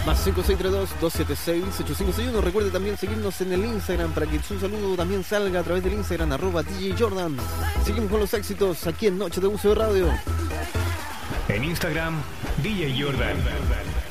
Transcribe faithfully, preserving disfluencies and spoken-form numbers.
Más cinco seis tres dos, dos siete seis, ocho cinco seis uno. Recuerde también seguirnos en el Instagram para que su saludo también salga a través del Instagram, arroba D J Jordan. Seguimos con los éxitos aquí en Noche de Buceo Radio. En Instagram, D J Jordan.